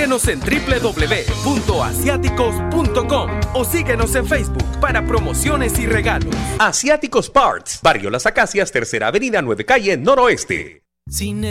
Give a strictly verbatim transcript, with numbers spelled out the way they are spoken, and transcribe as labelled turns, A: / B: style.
A: Síguenos en doble u doble u doble u punto asiáticos punto com o síguenos en Facebook para promociones y regalos. Asiáticos Parts, Barrio Las Acacias, Tercera Avenida, nueve Calle, Noroeste.
B: Cine